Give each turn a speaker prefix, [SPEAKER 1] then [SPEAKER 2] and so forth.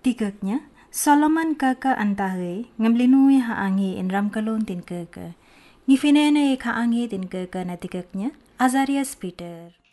[SPEAKER 1] Tigaknya, Solomon kaka antahe ngamlinui haangi in ramkalon tin keke. Ngifinene haangi tin keke na tigaknya, Azarias Peter.